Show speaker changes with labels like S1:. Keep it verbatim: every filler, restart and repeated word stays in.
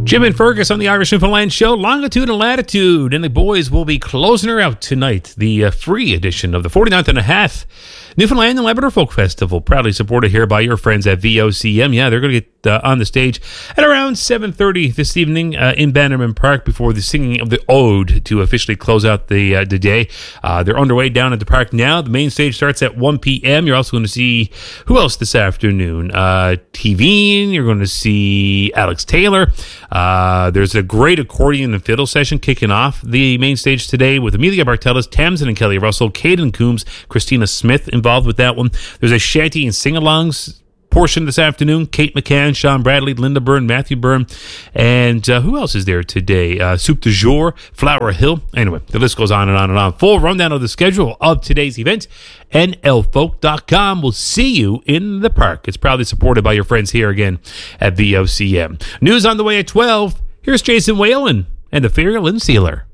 S1: Jim and Fergus on the Irish Newfoundland Show, Longitude and Latitude, and the boys will be closing her out tonight. The uh, free edition of the forty-ninth and a half Newfoundland and Labrador Folk Festival, proudly supported here by your friends at V O C M. Yeah, they're going to get uh, on the stage at around seven thirty this evening uh, in Bannerman Park before the singing of the Ode to officially close out the uh, the day. Uh, they're underway down at the park now. The main stage starts at one p.m. You're also going to see, who else this afternoon? Uh, T V, you're going to see Alex Taylor. Uh, there's a great accordion and fiddle session kicking off the main stage today with Amelia Bartellis, Tamsin and Kelly Russell, Caden Coombs, Christina Smith involved with that one. There's a shanty and sing-alongs portion this afternoon. Kate McCann, Sean Bradley, Linda Byrne, Matthew Byrne, and uh, who else is there today? Uh, Soup du Jour, Flower Hill. Anyway, the list goes on and on and on. Full rundown of the schedule of today's event, N L folk dot com. We'll see you in the park. It's proudly supported by your friends here again at V O C M. News on the way at twelve. Here's Jason Whalen and the Fairy Lynn Sealer.